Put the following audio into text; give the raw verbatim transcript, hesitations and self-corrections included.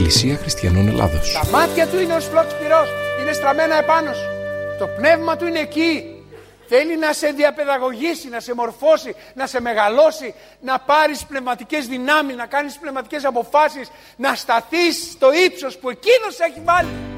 Εκκλησία Χριστιανών Ελλάδος. Τα μάτια του είναι ως φλόξ πυρός, είναι στραμμένα επάνω σου. Το πνεύμα του είναι εκεί. Θέλει να σε διαπαιδαγωγήσει, να σε μορφώσει, να σε μεγαλώσει, να πάρεις πνευματικές δυνάμεις, να κάνεις πνευματικές αποφάσεις, να σταθείς στο ύψος που εκείνος έχει βάλει.